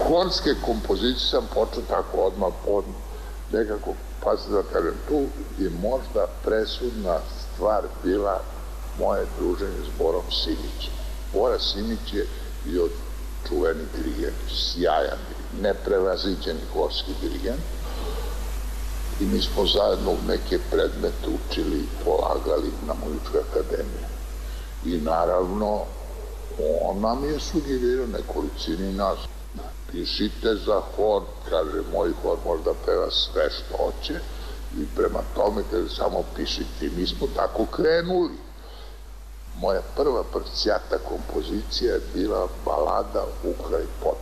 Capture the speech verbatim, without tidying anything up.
Horske kompozicije sam počeo tako odmah od nekako, pa se da kažem, tu je možda presudna stvar bila moje druženje s Borom Simićem. Bora Simić je bio čuveni dirigent, sjajan, neprevaziđeni horski dirigent i mi smo zajedno neke predmete učili i polagali na Muzičkoj akademiji. I naravno, on nam je sugerirao nekolicini nas. Pišite za hor, kaže, moj hor možda peva sve što hoće i prema tome, kaže, samo pišite. I mi smo tako krenuli. Moja prva prcijata kompozicija je bila balada U kraj potoka.